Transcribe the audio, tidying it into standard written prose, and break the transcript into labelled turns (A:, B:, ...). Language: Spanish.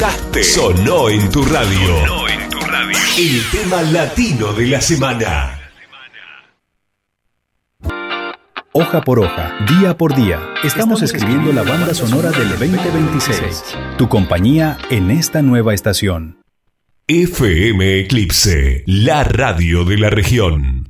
A: Sonó en tu radio. El tema latino de la semana.
B: Hoja por hoja, día por día, estamos escribiendo la banda sonora del 2026. Tu compañía en esta nueva estación.
A: FM Eclipse, la radio de la región.